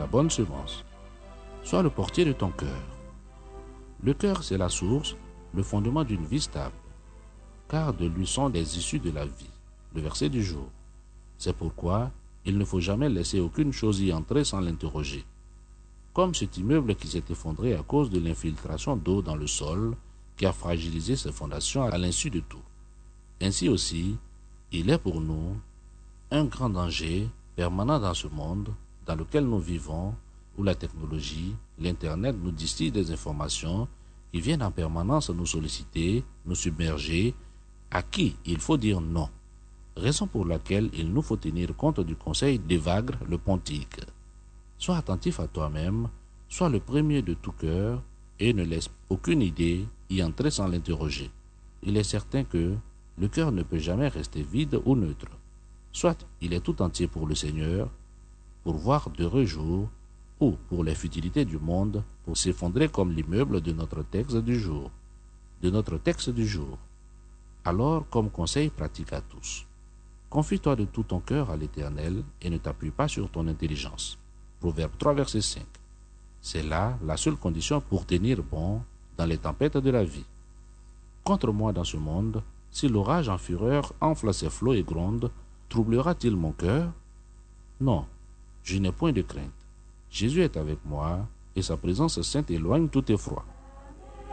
bonne semence. Sois le portier de ton cœur. Le cœur, c'est la source, le fondement d'une vie stable, car de lui sont les issues de la vie. Le verset du jour. C'est pourquoi il ne faut jamais laisser aucune chose y entrer sans l'interroger. Comme cet immeuble qui s'est effondré à cause de l'infiltration d'eau dans le sol, qui a fragilisé ses fondations à l'insu de tout. Ainsi aussi, il est pour nous un grand danger permanent dans ce monde dans lequel nous vivons, où la technologie, l'Internet nous distille des informations qui viennent en permanence nous solliciter, nous submerger, à qui il faut dire non. Raison pour laquelle il nous faut tenir compte du conseil d'Evagre le Pontique. Sois attentif à toi-même, sois le premier de tout cœur et ne laisse aucune idée y entrer sans l'interroger. Il est certain que le cœur ne peut jamais rester vide ou neutre. Soit il est tout entier pour le Seigneur, pour voir d'heureux jours, ou pour les futilités du monde, pour s'effondrer comme l'immeuble de notre texte du jour. Alors, comme conseil pratique à tous, confie-toi de tout ton cœur à l'Éternel et ne t'appuie pas sur ton intelligence. Proverbe 3, verset 5. C'est là la seule condition pour tenir bon dans les tempêtes de la vie. Contre moi dans ce monde, si l'orage en fureur enfle ses flots et gronde, troublera-t-il mon cœur? Non, je n'ai point de crainte. Jésus est avec moi, et sa présence sainte éloigne tout effroi.